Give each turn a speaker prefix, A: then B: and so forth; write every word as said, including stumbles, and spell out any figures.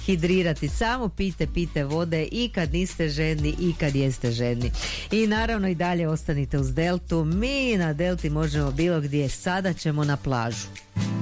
A: hidrirati. Samo pite, pite vode i kad niste žedni i kad jeste žedni. I naravno i dalje ostanite uz Deltu. Mi na Delti možemo bilo gdje. Sada ćemo na plažu.